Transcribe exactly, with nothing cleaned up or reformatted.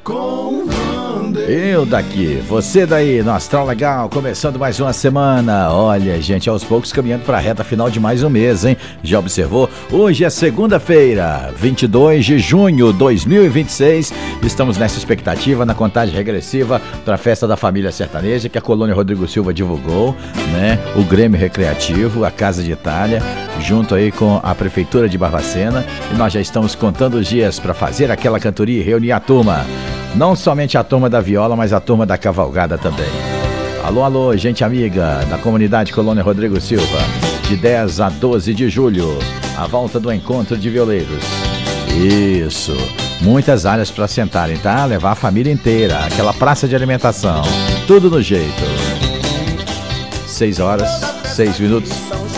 com Vander. Eu daqui, você daí, no Astral Legal, começando mais uma semana. Olha, gente, aos poucos caminhando para a reta final de mais um mês, hein? Já observou? Hoje é segunda-feira, vinte e dois de junho de dois mil e vinte e seis. Estamos nessa expectativa, na contagem regressiva para a festa da família sertaneja que a Colônia Rodrigo Silva divulgou, né? O Grêmio Recreativo, a Casa de Itália, junto aí com a Prefeitura de Barbacena. E nós já estamos contando os dias para fazer aquela cantoria e reunir a turma. Não somente a turma da viola, mas a turma da cavalgada também. Alô, alô, gente amiga da comunidade Colônia Rodrigo Silva. De dez a doze de julho, a volta do encontro de violeiros. Isso, muitas áreas para sentarem, tá? Levar a família inteira, aquela praça de alimentação. Tudo no jeito. Seis horas, seis minutos.